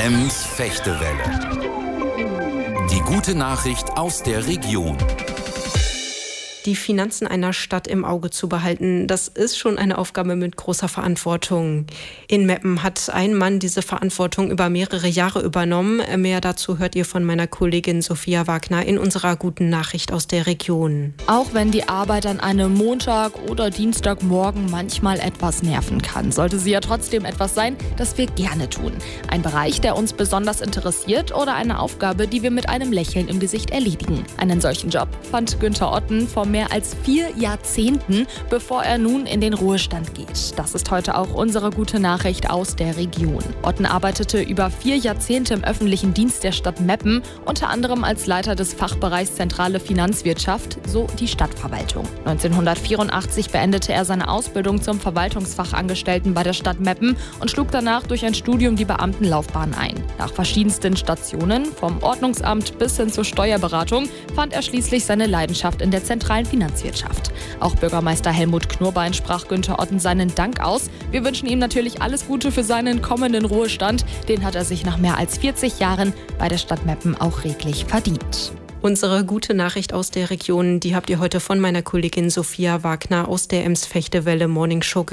Ems-Fechtewelle. Die gute Nachricht aus der Region. Die Finanzen einer Stadt im Auge zu behalten, das ist schon eine Aufgabe mit großer Verantwortung. In Meppen hat ein Mann diese Verantwortung über mehrere Jahre übernommen. Mehr dazu hört ihr von meiner Kollegin Sophia Wagner in unserer guten Nachricht aus der Region. Auch wenn die Arbeit an einem Montag oder Dienstagmorgen manchmal etwas nerven kann, sollte sie ja trotzdem etwas sein, das wir gerne tun. Ein Bereich, der uns besonders interessiert oder eine Aufgabe, die wir mit einem Lächeln im Gesicht erledigen. Einen solchen Job fand Günther Otten vor mehr als 4 Jahrzehnten, bevor er nun in den Ruhestand geht. Das ist heute auch unsere gute Nachricht aus der Region. Otten arbeitete über 4 Jahrzehnte im öffentlichen Dienst der Stadt Meppen, unter anderem als Leiter des Fachbereichs Zentrale Finanzwirtschaft, so die Stadtverwaltung. 1984 beendete er seine Ausbildung zum Verwaltungsfachangestellten bei der Stadt Meppen und schlug danach durch ein Studium die Beamtenlaufbahn ein. Nach verschiedensten Stationen, vom Ordnungsamt bis hin zur Steuerberatung, fand er schließlich seine Leidenschaft in der zentralen Finanzwirtschaft. Auch Bürgermeister Helmut Knurbein sprach Günther Otten seinen Dank aus. Wir wünschen ihm natürlich alles Gute für seinen kommenden Ruhestand. Den hat er sich nach mehr als 40 Jahren bei der Stadt Meppen auch reglich verdient. Unsere gute Nachricht aus der Region, die habt ihr heute von meiner Kollegin Sophia Wagner aus der Ems-Fechtewelle Morning Show